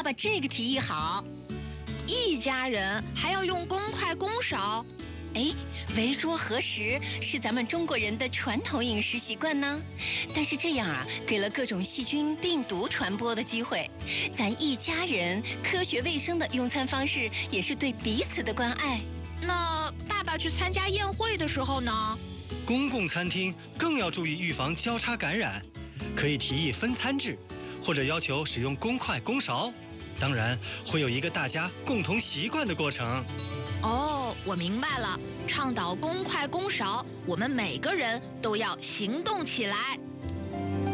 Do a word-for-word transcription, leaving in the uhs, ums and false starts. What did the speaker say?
爸这个提议好。 一家人还要用公筷公勺？ 哎，围桌合食是咱们中国人的传统饮食习惯呢。但是这样啊，给了各种细菌、病毒传播的机会。咱一家人科学卫生的用餐方式，也是对彼此的关爱。 那爸爸去参加宴会的时候呢？ 公共餐厅更要注意预防交叉感染，可以提议分餐制，或者要求使用公筷公勺。当然，会有一个大家共同习惯的过程。 哦，我明白了，倡导公筷公勺，我们每个人都要行动起来。